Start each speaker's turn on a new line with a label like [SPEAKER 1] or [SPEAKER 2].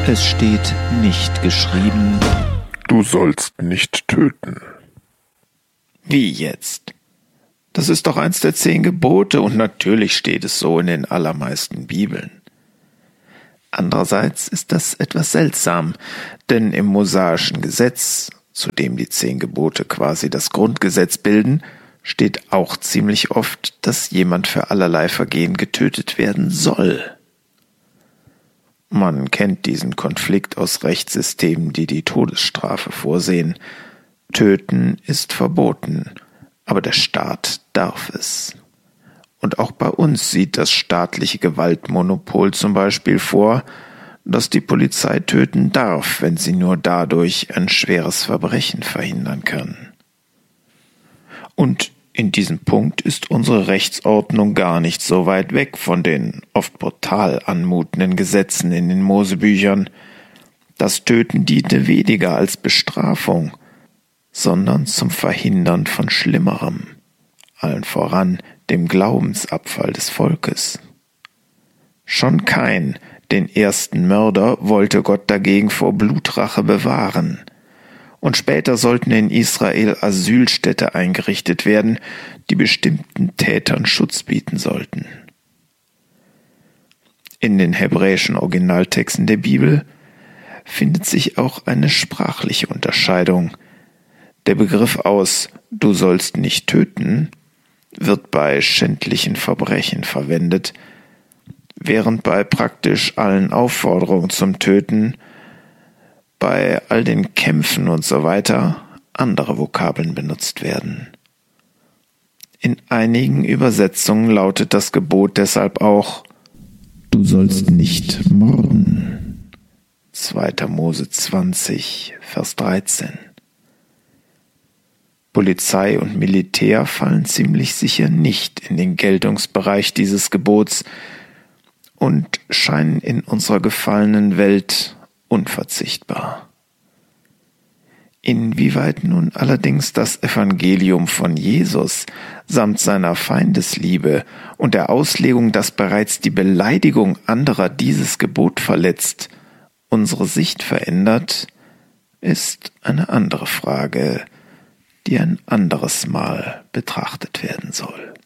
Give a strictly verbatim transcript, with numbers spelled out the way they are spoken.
[SPEAKER 1] Es steht nicht geschrieben:
[SPEAKER 2] Du sollst nicht töten.
[SPEAKER 1] Wie jetzt? Das ist doch eins der zehn Gebote und natürlich steht es so in den allermeisten Bibeln. Andererseits ist das etwas seltsam, denn im mosaischen Gesetz, zu dem die zehn Gebote quasi das Grundgesetz bilden, steht auch ziemlich oft, dass jemand für allerlei Vergehen getötet werden soll. Man kennt diesen Konflikt aus Rechtssystemen, die die Todesstrafe vorsehen. Töten ist verboten, aber der Staat darf es. Und auch bei uns sieht das staatliche Gewaltmonopol zum Beispiel vor, dass die Polizei töten darf, wenn sie nur dadurch ein schweres Verbrechen verhindern kann. Und in diesem Punkt ist unsere Rechtsordnung gar nicht so weit weg von den oft brutal anmutenden Gesetzen in den Mosebüchern. Das Töten diente weniger als Bestrafung, sondern zum Verhindern von Schlimmerem, allen voran dem Glaubensabfall des Volkes. Schon Kain, den ersten Mörder, wollte Gott dagegen vor Blutrache bewahren. Und später sollten in Israel Asylstädte eingerichtet werden, die bestimmten Tätern Schutz bieten sollten. In den hebräischen Originaltexten der Bibel findet sich auch eine sprachliche Unterscheidung. Der Begriff aus »Du sollst nicht töten« wird bei schändlichen Verbrechen verwendet, während bei praktisch allen Aufforderungen zum Töten, bei all den Kämpfen und so weiter andere Vokabeln benutzt werden. In einigen Übersetzungen lautet das Gebot deshalb auch »Du sollst nicht morden«. zweiter Mose zwanzig, Vers dreizehn. Polizei und Militär fallen ziemlich sicher nicht in den Geltungsbereich dieses Gebots und scheinen in unserer gefallenen Welt unverzichtbar. Inwieweit nun allerdings das Evangelium von Jesus samt seiner Feindesliebe und der Auslegung, dass bereits die Beleidigung anderer dieses Gebot verletzt, unsere Sicht verändert, ist eine andere Frage, die ein anderes Mal betrachtet werden soll.